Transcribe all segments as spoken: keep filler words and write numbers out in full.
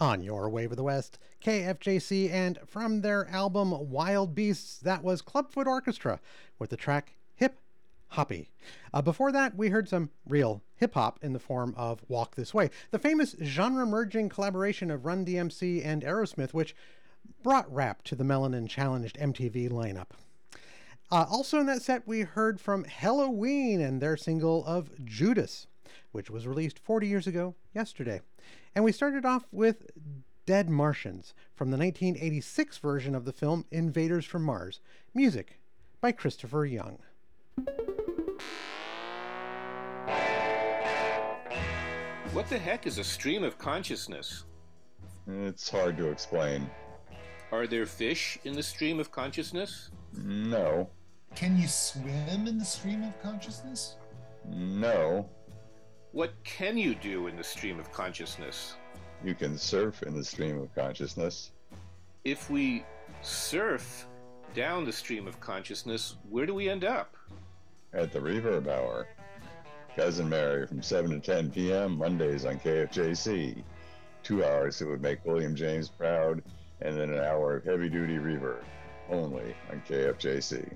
on your Wave of the West, K F J C, and from their album Wild Beasts, that was Clubfoot Orchestra with the track Hip Hoppy. Uh, before that, we heard some real hip-hop in the form of Walk This Way, the famous genre-merging collaboration of Run D M C and Aerosmith, which brought rap to the melanin-challenged M T V lineup. Uh, also in that set, we heard from Helloween and their single of Judas, which was released forty years ago yesterday. And we started off with Dead Martians from the nineteen eighty-six version of the film Invaders from Mars, music by Christopher Young. What the heck is a stream of consciousness? It's hard to explain. Are there fish in the stream of consciousness? No. Can you swim in the stream of consciousness? No. What can you do in the stream of consciousness? You can surf in the stream of consciousness. If we surf down the stream of consciousness, where do we end up? At the Reverb Hour. Cousin Mary from seven to ten p.m. Mondays on K F J C. Two hours that would make William James proud, and then an hour of heavy-duty reverb, only on K F J C.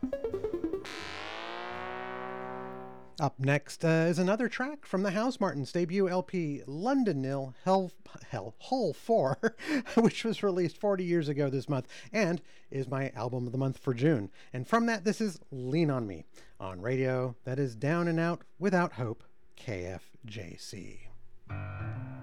Up next uh, is another track from the Housemartins' debut L P, London Nil, Hell, Hell, Hull four, which was released forty years ago this month, and is my album of the month for June. And from that, this is Lean On Me, on radio that is down and out without hope, K F J C.